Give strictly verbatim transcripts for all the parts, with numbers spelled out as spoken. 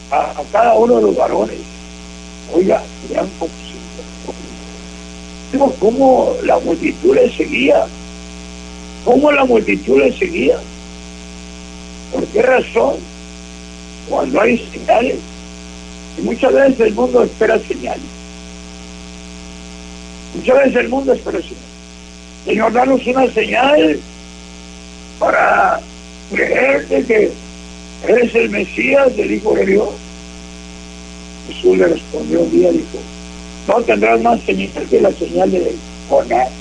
a, a cada uno de los varones. Oiga, vean cómo, digo, cómo la multitud le seguía, cómo la multitud le seguía. ¿Por qué razón? Cuando hay señales, y muchas veces el mundo espera señales, muchas veces el mundo espera señales. Señor, danos una señal para creerte que eres el Mesías, el Hijo de Dios. Jesús le respondió un día, dijo, no tendrás más señal que la señal de Jonás.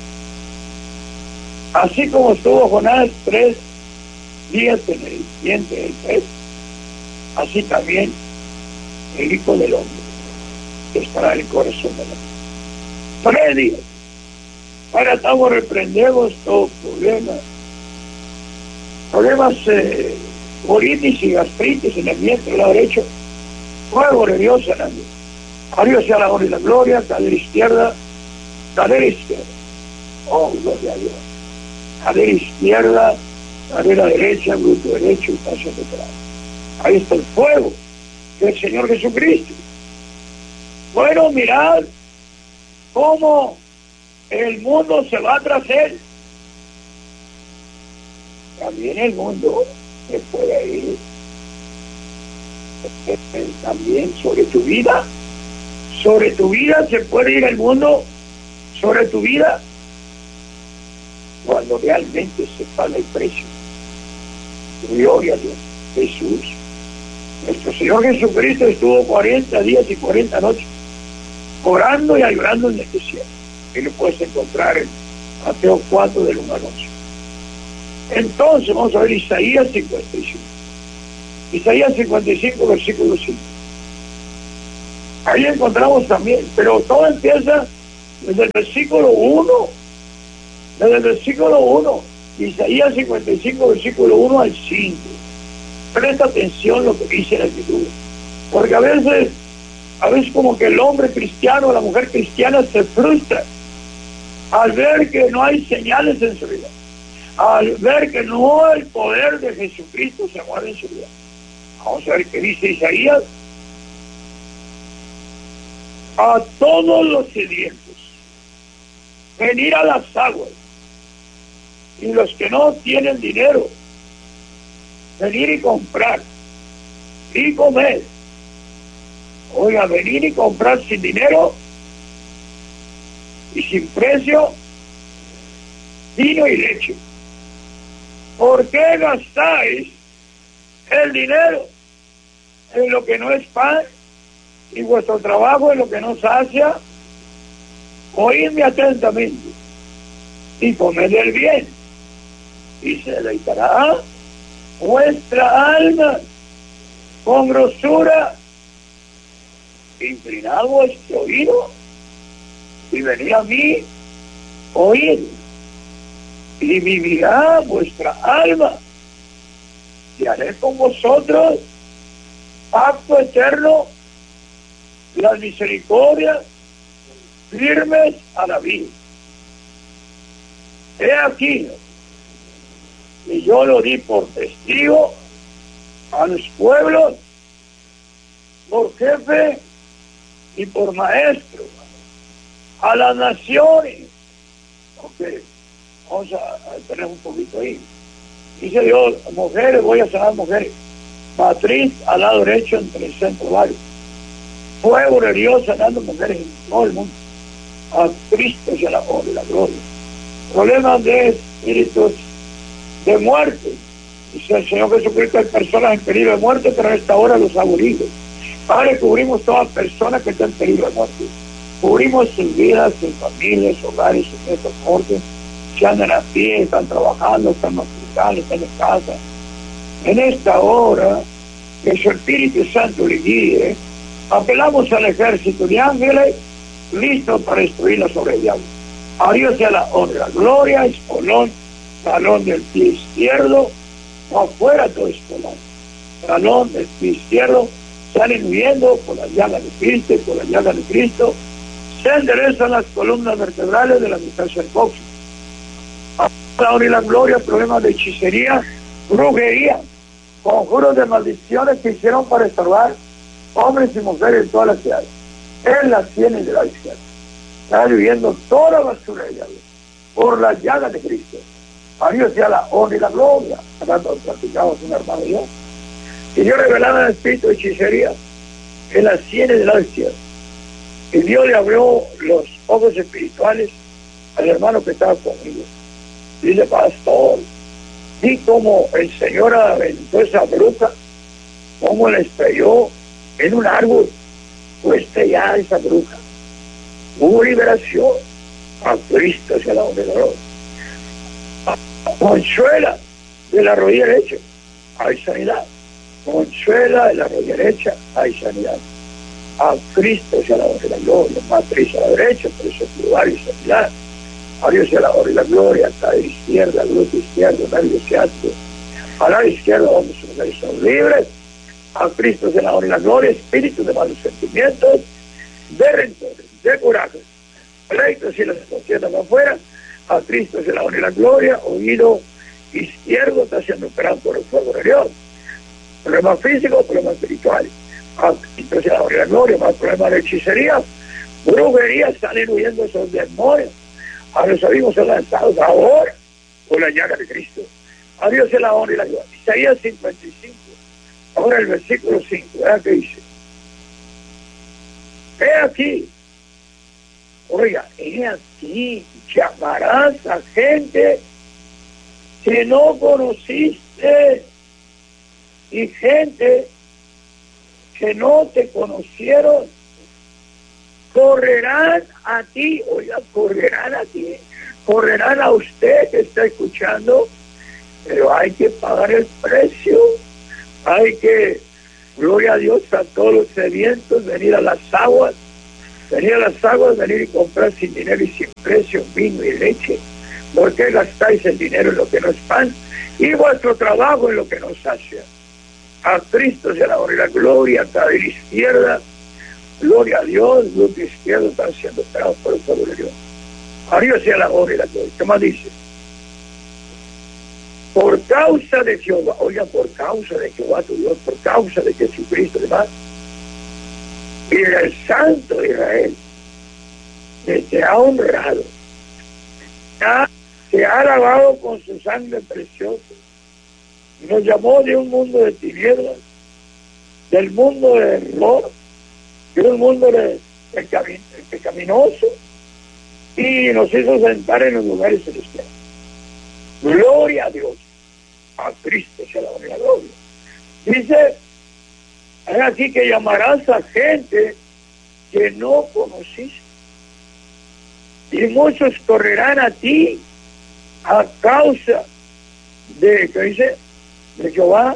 Así como estuvo Jonás tres días en el vientre del pez, así también el Hijo del Hombre estará en el corazón del hombre. Tres días. Ahora estamos, reprendemos todo problema, problemas eh, colitis y gastritis en el vientre del lado derecho. Fuego de Dios sanando. A Dios sea la honra y la gloria. Cadera izquierda, cadera izquierda. Oh, gloria a Dios. Cadera izquierda, cadera derecha, glúteo derecho y paso lateral. Ahí está el fuego del Señor Jesucristo. Bueno, mirad cómo el mundo se va tras él. También el mundo se puede ir también sobre tu vida. Sobre tu vida se puede ir el mundo, sobre tu vida, cuando realmente se paga el precio. Gloria a Dios. Jesús, nuestro Señor Jesucristo, estuvo cuarenta días y cuarenta noches orando y ayunando en el desierto. Y lo puedes encontrar en Mateo cuatro del uno al once. Entonces vamos a ver Isaías cincuenta y cinco. Isaías cincuenta y cinco, versículo cinco. Ahí encontramos también, pero todo empieza desde el versículo uno. Desde el versículo uno. Isaías cincuenta y cinco, versículo uno al cinco. Presta atención lo que dice la Escritura. Porque a veces, a veces como que el hombre cristiano, la mujer cristiana se frustra al ver que no hay señales en su vida, al ver que no el poder de Jesucristo se mueve en su vida. Vamos a ver qué dice Isaías. A todos los sedientos, venir a las aguas, y los que no tienen dinero, venir y comprar y comer. Oiga, venir y comprar sin dinero y sin precio vino y leche. ¿Por qué gastáis el dinero en lo que no es pan y vuestro trabajo en lo que no sacia? Oídme atentamente y comed el bien, y se deleitará vuestra alma con grosura. Inclinad vuestro oído y venid a mí, oíd, y vivirá vuestra alma, y haré con vosotros pacto eterno, las misericordias firmes a la vida. He aquí, y yo lo di por testigo a los pueblos, por jefe y por maestro, a las naciones. Ok, vamos a, a tener un poquito ahí. Dice Dios, mujeres, voy a sanar mujeres. Matriz al lado derecho entre el centro vario. Fuego de Dios sanando mujeres en todo el mundo. A Cristo sea la honra y la gloria. Problemas de espíritus de muerte. Dice el Señor Jesucristo, hay personas en peligro de muerte, pero en esta hora los ha aburrido. Padre, cubrimos todas las personas que están en peligro de muerte. Cubrimos sus vidas, sus familias, sus hogares, sus transportes, que andan a pie, están trabajando, están en hospital, están en casa. En esta hora, que su Espíritu Santo le guíe, apelamos al ejército de ángeles listos para destruirla sobre el diablo. A Dios sea la honra, gloria, espolón, talón del pie izquierdo, afuera todo espolón, talón del pie izquierdo, salen huyendo por las llagas de Cristo, por las llagas de Cristo, se enderezan las columnas vertebrales de la distancia del coxis. La honra y la gloria, problemas de hechicería, brujería, conjuros de maldiciones que hicieron para estorbar hombres y mujeres de todas las edades, en las sienes de la izquierda. Está viviendo toda basura de diablo por las llagas de Cristo. A Dios sea la honra y la gloria. Hablando, platicamos un hermano y yo. Y Dios revelaba el espíritu de hechicería en las sienes del lado izquierdo. Y Dios le abrió los ojos espirituales al hermano que estaba conmigo. Dice, pastor, vi cómo el Señor aventó esa bruja, cómo la estrelló en un árbol. Fue estrellada esa bruja. Hubo liberación. A Cristo se la honra y la gloria. Consuela de la rodilla derecha, hay sanidad. Consuela de la rodilla derecha, hay sanidad. A Cristo sea la honra y la gloria. Matriz a la derecha, preso plural y sanidad. A Dios sea la honra y la gloria. Cadera izquierda, glúteo izquierdo, nervio ciático. A la izquierda, hombres y mujeres son libres. A Cristo sea la honra y la gloria. Espíritu de malos sentimientos, de rencores, de corajes, pleitos y las contiendas afuera. A Cristo sea la honra y la gloria. Oído izquierdo está siendo operado por el fuego de Dios. Problemas físicos, problemas espirituales. A Cristo sea la honra y la gloria. Más problemas de hechicería, brujería, salen huyendo esos demonios. A los amigos son lanzados ahora por la llaga de Cristo. A Dios sea la honra y la gloria. Isaías cincuenta y cinco. Ahora el versículo cinco. Vean que dice. He aquí. Oiga, he aquí, llamarás a gente que no conociste y gente que no te conocieron, correrán a ti, oiga, correrán a ti, correrán a usted que está escuchando, pero hay que pagar el precio, hay que, gloria a Dios, a todos los sedientos, venir a las aguas, venir a las aguas, venir y comprar sin dinero y sin precio vino y leche. ¿Por qué gastáis el dinero en lo que no es pan y vuestro trabajo en lo que no sacia? A Cristo sea la honra y la gloria. Cadera izquierda, gloria a Dios. Glúteo izquierdo están siendo operados por el fuego de Dios. A Dios sea la honra y la gloria. ¿Qué más dice? Por causa de Jehová, oiga, por causa de Jehová tu Dios, por causa de Jesucristo, demás, y del Santo de Israel, que te ha honrado, te ha, te ha lavado con su sangre preciosa, y nos llamó de un mundo de tinieblas, del mundo de error, de un mundo de, de camin, pecaminoso, y nos hizo sentar en los lugares celestiales. Gloria a Dios, a Cristo sea la honra y la gloria. Dice, es así que llamarás a gente que no conociste. Y muchos correrán a ti a causa de, ¿qué dice? De Jehová,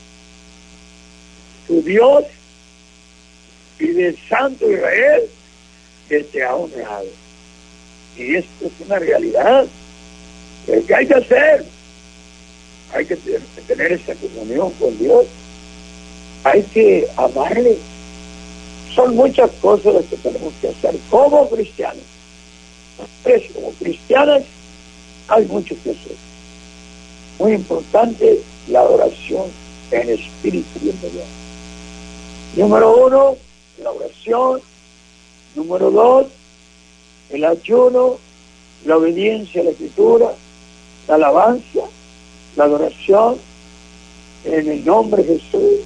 tu Dios, y del Santo Israel, que te ha honrado. Y esto es una realidad. ¿Qué hay que hacer? Hay que tener esa comunión con Dios. Hay que amarle. Son muchas cosas las que tenemos que hacer como cristianos. Como cristianas hay mucho que hacer. Muy importante la oración en espíritu y en verdad. Número uno, la oración. Número dos, el ayuno, la obediencia a la Escritura, la alabanza, la adoración en el nombre de Jesús.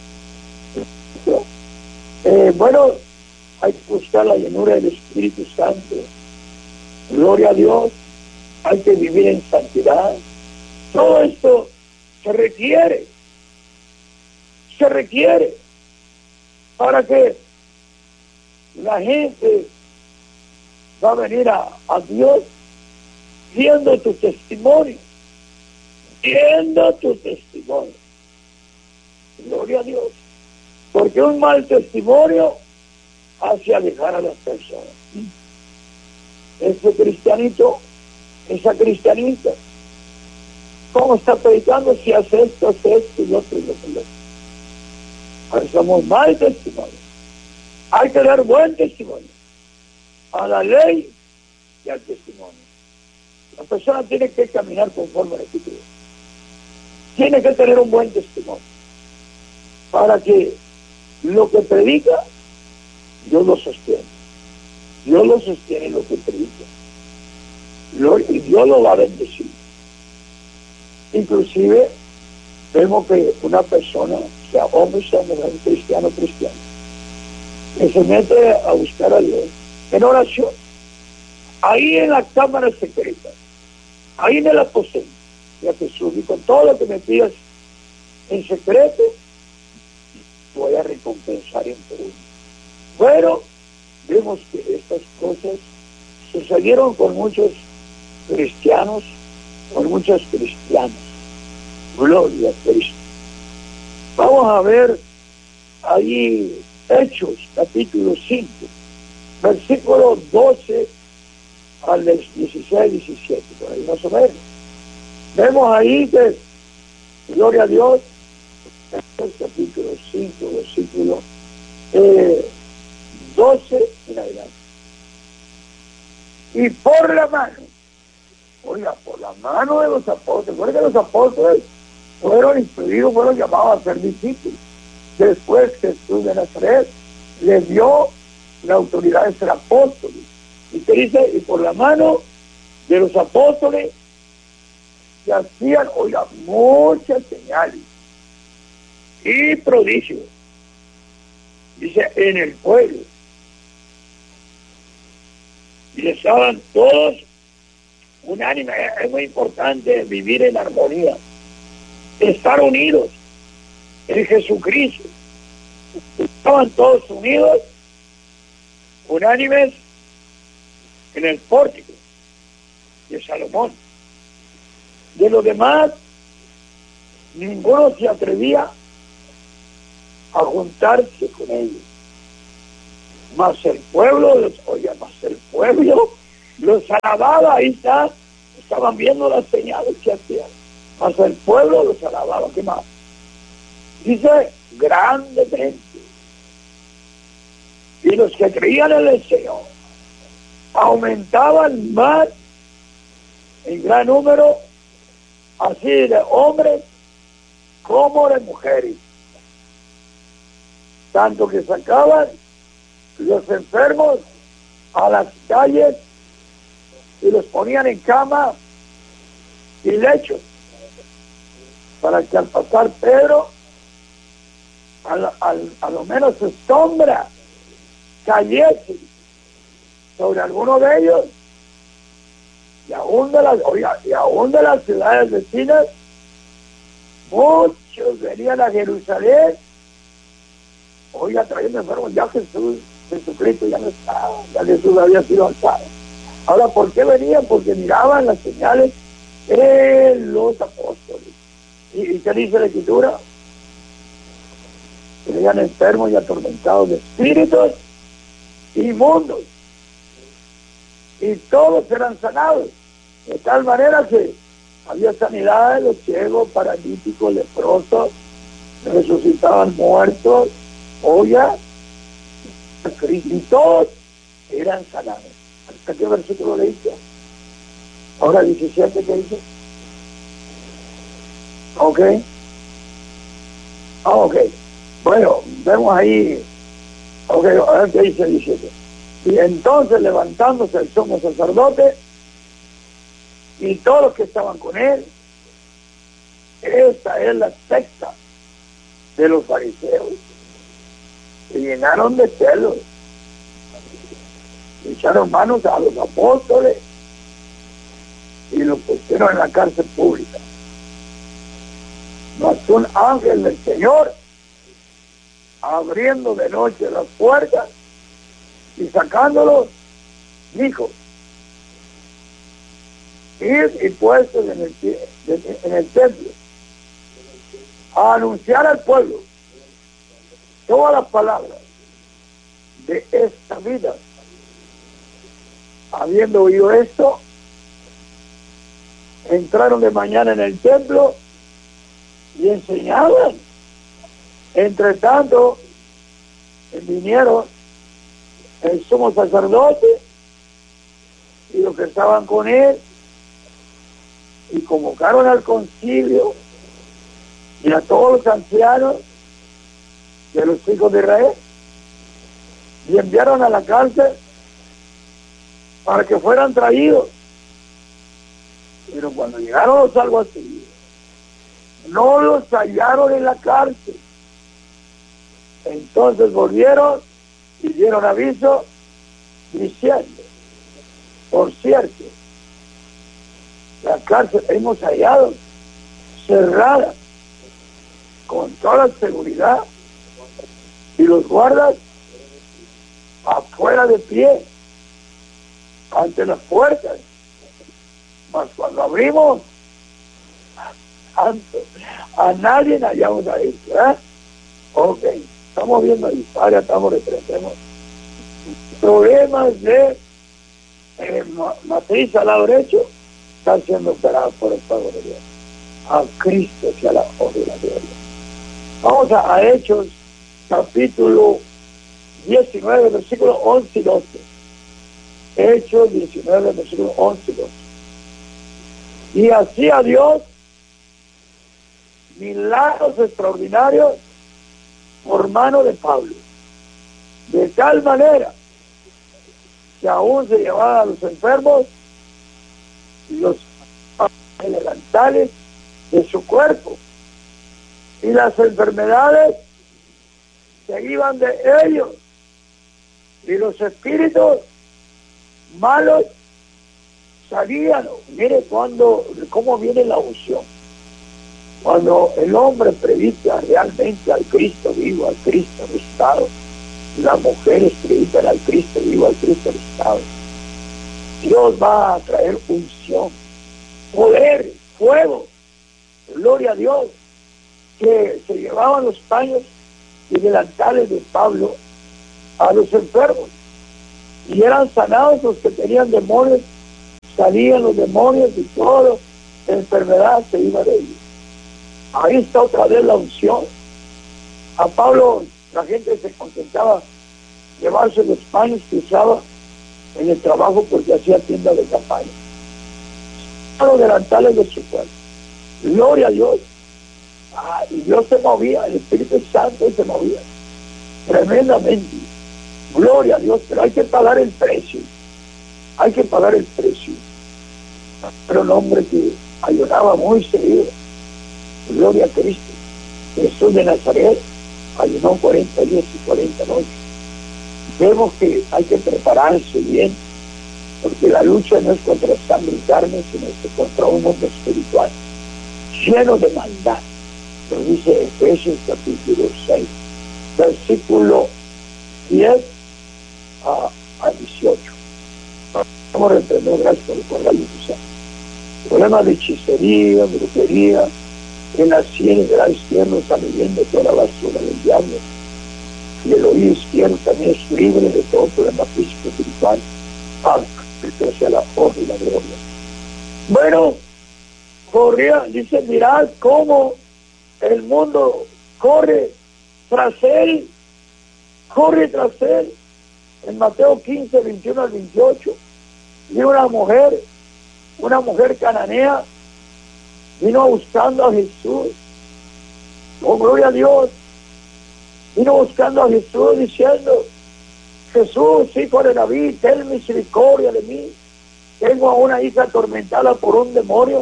Eh, bueno, hay que buscar la llenura del Espíritu Santo. Gloria a Dios. Hay que vivir en santidad. Todo esto se requiere. Se requiere para que la gente va a venir a, a Dios viendo tu testimonio. Viendo tu testimonio. Gloria a Dios. Porque un mal testimonio hace alejar a las personas. Ese cristianito, esa cristianita, ¿cómo está predicando? Si hace esto, hace esto y lo otro y lo otro. Ahora somos mal testimonio. Hay que dar buen testimonio a la ley y al testimonio. La persona tiene que caminar conforme a la Escritura. Tiene que tener un buen testimonio para que lo que predica, Dios lo sostiene. Dios lo sostiene lo que predica. Lo, y Dios lo va a bendecir. Inclusive, vemos que una persona, sea hombre, sea mujer, cristiano, cristiano, que se mete a buscar a Dios en oración, ahí en la cámara secreta, ahí en el aposento, y a Jesús, y con todo lo que me pidas en secreto, voy a recompensar en público. Pero vemos que estas cosas sucedieron con muchos cristianos, con muchas cristianas. Gloria a Cristo. Vamos a ver ahí Hechos, capítulo cinco, versículo doce al dieciséis, diecisiete, por ahí más o menos. Vemos ahí que, gloria a Dios, Hechos, capítulo cinco, versículo eh, doce en adelante. Y por la mano, oiga, por la mano de los apóstoles, porque los apóstoles fueron instruidos, fueron llamados a ser discípulos. Después Jesús de Nazaret les dio la autoridad de ser apóstoles. Y te dice, y por la mano de los apóstoles se hacían, oiga, muchas señales y prodigios. Dice, en el pueblo. Y estaban todos unánime. Es muy importante vivir en armonía, estar unidos en Jesucristo. Estaban todos unidos, unánimes, en el pórtico de Salomón. De los demás, ninguno se atrevía a juntarse con ellos. Mas el pueblo, los, oiga, mas el pueblo los alababa. Ahí está, estaban viendo las señales que hacían. Mas el pueblo los alababa. ¿Qué más? Dice, grandemente. Y los que creían en el Señor aumentaban más en gran número, así de hombres como de mujeres. Tanto que sacaban los enfermos a las calles y los ponían en cama y lechos, para que al pasar Pedro, al, al, a lo menos su sombra cayese sobre alguno de ellos, y aún de las, oiga, y aún de las ciudades vecinas, muchos venían a Jerusalén, oiga, trayendo enfermos. Ya Jesús, Jesucristo ya no estaba, ya Jesús había sido alzado. Ahora, ¿por qué venían? Porque miraban las señales de los apóstoles. ¿Y, y qué dice la Escritura? Que venían enfermos y atormentados de espíritus inmundos, y todos eran sanados, de tal manera que había sanidad de los ciegos, paralíticos, leprosos, resucitaban muertos, oiga, y todos eran sanados. ¿Hasta qué versículo le dice? Ahora diecisiete, ¿qué dice? Ok. Ah, ok. Bueno, vemos ahí. Ok, a ver qué dice el diecisiete. Y entonces, levantándose el sumo sacerdote y todos los que estaban con él, esta es la secta de los fariseos, se llenaron de celos, echaron manos a los apóstoles y los pusieron en la cárcel pública. Mas un ángel del Señor, abriendo de noche las puertas y sacándolos, dijo, id y puestos en el, en el templo a anunciar al pueblo todas las palabras de esta vida. Habiendo oído esto, entraron de mañana en el templo y enseñaban. Entre tanto, vinieron el sumo sacerdote y los que estaban con él, y convocaron al concilio y a todos los ancianos de los hijos de Israel y enviaron a la cárcel para que fueran traídos. Pero cuando llegaron los alguaciles, no los hallaron en la cárcel. Entonces volvieron y dieron aviso diciendo: por cierto, la cárcel hemos hallado cerrada con toda seguridad y los guardas afuera de pie ante las puertas. Mas cuando abrimos, santo, a nadie hallamos ahí, ¿verdad? Ok, estamos viendo ahí, Padre, estamos representando problemas de eh, matriz al lado derecho, están siendo operados por el pago de Dios. A Cristo sea la honra y la gloria. Vamos a, a Hechos, capítulo diecinueve, versículos once y doce. Hechos diecinueve, versículos once y doce. Y hacía Dios milagros extraordinarios por mano de Pablo, de tal manera que aún se llevaban a los enfermos y los delantales de su cuerpo, y las enfermedades se iban de ellos, y los espíritus malos salían. Mire cuando, cómo viene la unción. Cuando el hombre predica realmente al Cristo vivo, al Cristo resucitado, las mujeres predican al Cristo vivo, al Cristo resucitado, Dios va a traer unción, poder, fuego, gloria a Dios, que se llevaban los paños y delantales de Pablo a los enfermos, y eran sanados los que tenían demonios, salían los demonios y toda enfermedad se iba de ellos. Ahí está otra vez la unción. A Pablo la gente se contentaba llevarse los paños que usaba en el trabajo porque hacía tienda de campaña, los delantales de su cuerpo. Gloria a Dios. Ah, y Dios se movía, el Espíritu Santo se movía tremendamente. Gloria a Dios, pero hay que pagar el precio. Hay que pagar el precio. Pero un hombre que ayunaba muy seguido. Gloria a Cristo. Jesús de Nazaret ayunó cuarenta días y cuarenta noches. Vemos que hay que prepararse bien, porque la lucha no es contra sangre y carne, sino que contra un mundo espiritual lleno de maldad. Lo dice Efesios capítulo seis, versículo diez a, a dieciocho. Vamos a reprender, gracias por recordar la luz. Problemas de hechicería, brujería, en las sienes del lado izquierdo está viviendo toda la basura del diablo, y el oído izquierdo también es libre de todo problema físico espiritual. Que sea la honra y la gloria. Bueno, corría, dice, mirad cómo el mundo corre tras él, corre tras él. En Mateo quince, veintiuno al veintiocho, y una mujer, una mujer cananea, vino buscando a Jesús. Oh, gloria a Dios. Vino buscando a Jesús diciendo: Jesús, hijo de David, ten misericordia de mí. Tengo a una hija atormentada por un demonio.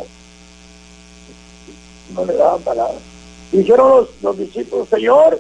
No le daban palabras. Dijeron los, los discípulos: Señor,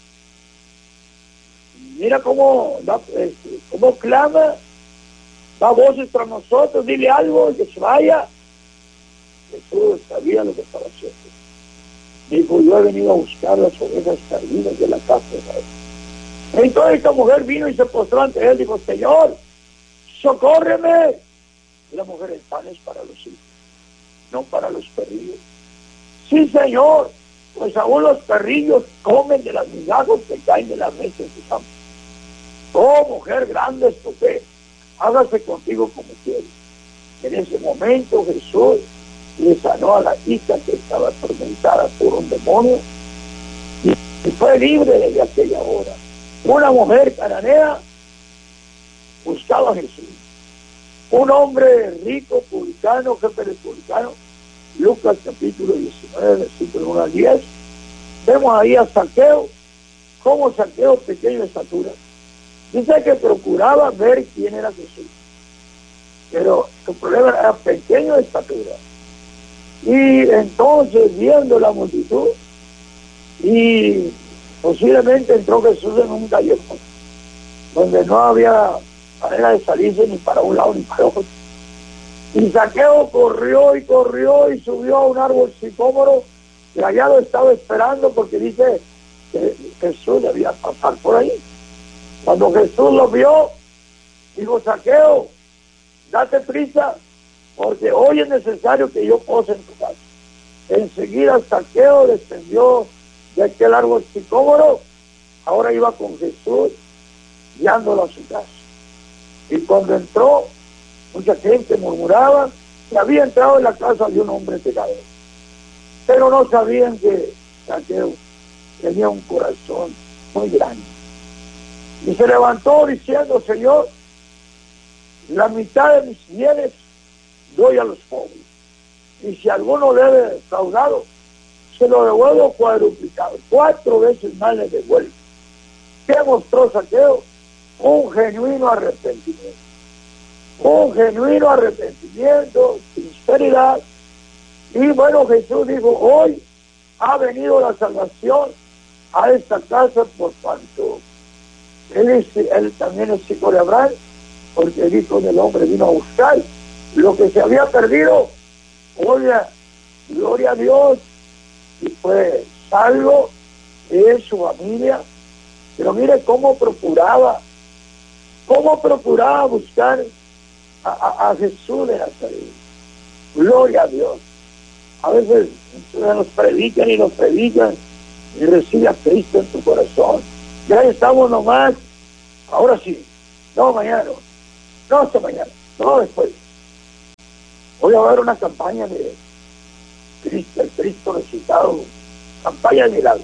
mira cómo, da, este, cómo clama, da voces tras nosotros, dile algo, que se vaya. Jesús sabía lo que estaba haciendo. Dijo: yo he venido a buscar las ovejas perdidas de la casa de Israel. Entonces esta mujer vino y se postró ante él, dijo: Señor, socórreme. Y la mujer: el pan es para los hijos, no para los perrillos. Sí, Señor, pues aún los perrillos comen de las migajas que caen de las mesas de campo. Oh, mujer, grande es tu fe, hágase contigo como quieres. En ese momento Jesús le sanó a la hija que estaba atormentada por un demonio y fue libre desde aquella hora. Una mujer cananea buscaba a Jesús. Un hombre rico, publicano, jefe republicano, Lucas capítulo diecinueve, versículo uno al diez. Vemos ahí a Zaqueo, como Zaqueo, pequeño de estatura. Dice que procuraba ver quién era Jesús, pero su problema era pequeño de estatura. Y entonces, viendo la multitud, y posiblemente entró Jesús en un callejón donde no había manera de salirse ni para un lado ni para otro. Y Zaqueo corrió y corrió y subió a un árbol sicómoro que allá lo estaba esperando, porque dice que Jesús debía pasar por ahí. Cuando Jesús lo vio, dijo: Zaqueo, date prisa, porque hoy es necesario que yo pose en tu casa. Enseguida Zaqueo descendió de aquel árbol sicómoro, ahora iba con Jesús, guiándolo a su casa. Y cuando entró, mucha gente murmuraba que había entrado en la casa de un hombre pecador, pero no sabían que Zaqueo tenía un corazón muy grande. Y se levantó diciendo: Señor, la mitad de mis bienes doy a los pobres, y si alguno debe defraudado, se lo devuelvo cuadruplicado, cuatro veces más le devuelvo. ¿Qué mostró Zaqueo? Un genuino arrepentimiento, un genuino arrepentimiento, sinceridad. Y bueno, Jesús dijo: hoy ha venido la salvación a esta casa, por cuanto él, es, él también es hijo de Abraham, porque el Hijo del Hombre vino a buscar lo que se había perdido. Gloria, gloria a Dios. Y fue salvo de su familia. Pero mire cómo procuraba, cómo procuraba buscar a, a, a Jesús de Nazaret. Gloria a Dios. A veces nos predican y nos predican y recibe a Cristo en tu corazón. Ya estamos nomás, ahora sí, no mañana, no, no hasta mañana, no después. Voy a ver una campaña de Cristo, el Cristo resucitado, campaña de milagros.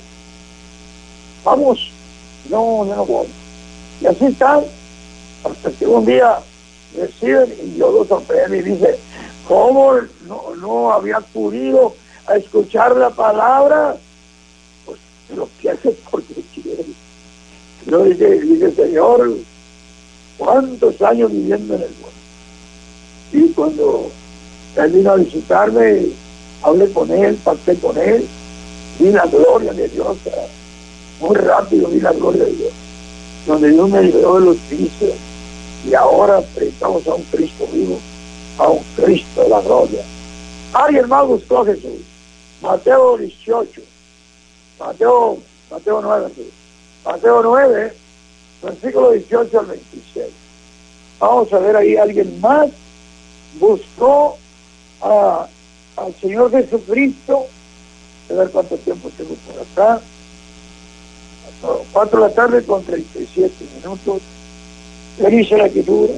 Vamos, no, yo no voy. Y así están, hasta que un día reciben y yo lo sorprendo y dice: ¿cómo no, no había acudido a escuchar la palabra? Pues lo que hace porque quiere. Yo dije, dije: Señor, ¿cuántos años viviendo en el mundo? Y cuando él vino a visitarme, hablé con él, pasé con él, vi la gloria de Dios, muy rápido vi la gloria de Dios, donde Dios me liberó de los vicios, y ahora predicamos a un Cristo vivo, a un Cristo de la gloria. Alguien más buscó a Jesús. Mateo dieciocho, Mateo, Mateo nueve, Mateo nueve, versículo dieciocho al veintiséis. Vamos a ver ahí, alguien más buscó a, al Señor Jesucristo. A ver cuánto tiempo tengo por acá. Cuatro de la tarde con treinta y siete minutos. ¿Qué dice la Escritura?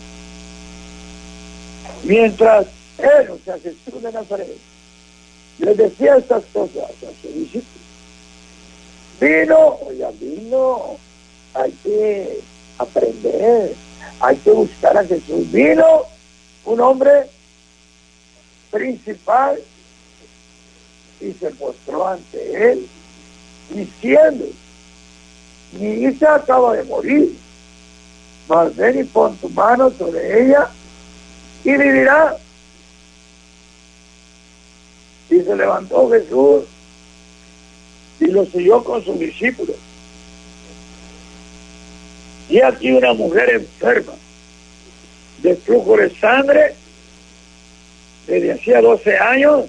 Mientras él, o sea, Jesús de Nazaret, les decía estas cosas a sus discípulos, vino, oiga, vino, hay que aprender, hay que buscar a Jesús. Vino un hombre principal y se mostró ante él diciendo: mi hija acaba de morir, mas ven y pon tu mano sobre ella y vivirá. Y se levantó Jesús y lo siguió con sus discípulos. Y aquí una mujer enferma de flujo de sangre desde hacía doce años,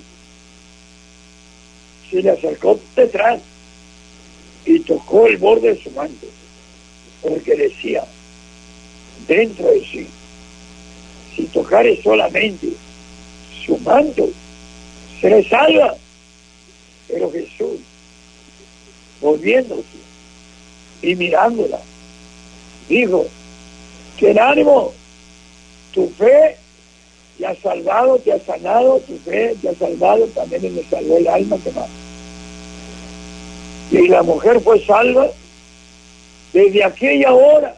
se le acercó detrás y tocó el borde de su manto, porque decía dentro de sí: si tocare solamente su manto, seré salva. Pero Jesús, volviéndose y mirándola, dijo: ten ánimo, tu fe te ha salvado, te ha sanado, tu fe te ha salvado, también le salvó el alma que más. Y la mujer fue salva desde aquella hora.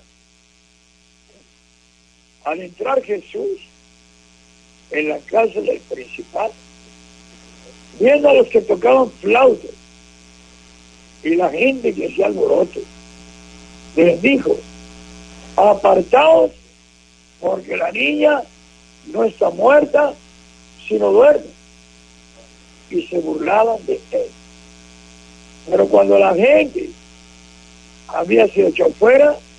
Al entrar Jesús en la casa del principal, viendo a los que tocaban flautas y la gente que hacía alboroto les dijo: apartaos, porque la niña no está muerta, sino duerme. Y se burlaban de él. Pero cuando la gente había sido echado fuera,